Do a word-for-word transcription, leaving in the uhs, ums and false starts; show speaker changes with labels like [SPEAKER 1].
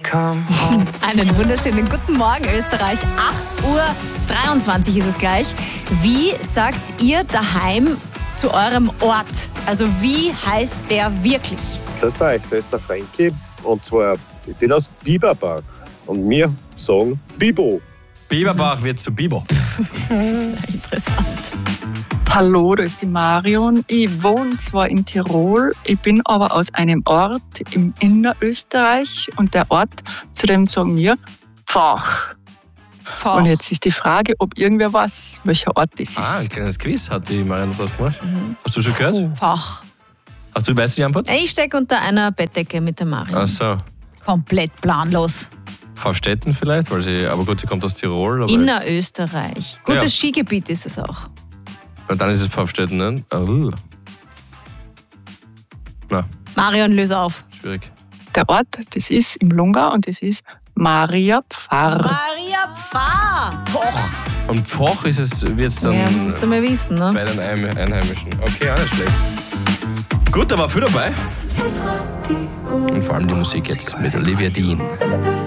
[SPEAKER 1] come home.
[SPEAKER 2] Einen wunderschönen guten Morgen, Österreich. acht Uhr dreiundzwanzig ist es gleich. Wie sagt ihr daheim zu eurem Ort? Also wie heißt der wirklich?
[SPEAKER 3] Grüß euch, da ist der Frankie. Und zwar, ich bin aus Biberbach. Und wir sagen Bibo.
[SPEAKER 4] Biberbach wird zu Bibo.
[SPEAKER 2] Das ist interessant.
[SPEAKER 5] Hallo, da ist die Marion. Ich wohne zwar in Tirol, ich bin aber aus einem Ort im Innerösterreich und der Ort, zu dem sagen wir Pfach.
[SPEAKER 2] Pfach.
[SPEAKER 5] Und jetzt ist die Frage, ob irgendwer weiß, welcher Ort das ist.
[SPEAKER 4] Ah, ein kleines Quiz hat die Marion dort gemacht.
[SPEAKER 2] Mhm.
[SPEAKER 4] Hast du schon gehört?
[SPEAKER 2] Pfach.
[SPEAKER 4] Hast du, weißt du die Antwort?
[SPEAKER 2] Ich stecke unter einer Bettdecke mit der Mario.
[SPEAKER 4] Ach so.
[SPEAKER 2] Komplett planlos.
[SPEAKER 4] Pfaffstätten vielleicht, weil sie, aber gut, sie kommt aus Tirol. Aber
[SPEAKER 2] Innerösterreich. Gutes
[SPEAKER 4] Ja.
[SPEAKER 2] Skigebiet ist es auch.
[SPEAKER 4] Und dann ist es Pfaffstätten, ne? Oh. Na,
[SPEAKER 2] Marion, löse auf.
[SPEAKER 4] schwierig.
[SPEAKER 5] Der Ort, das ist im Lungau und das ist Maria Pfarr.
[SPEAKER 2] Maria Pfarr. Pfoch.
[SPEAKER 4] Und Pfoch ist es, wird es dann
[SPEAKER 2] Ja, musst du mal wissen, ne?
[SPEAKER 4] bei den Ein- Einheimischen. Okay, auch nicht schlecht. Gut, da war viel dabei. Und vor allem die Musik jetzt mit Olivia Dean.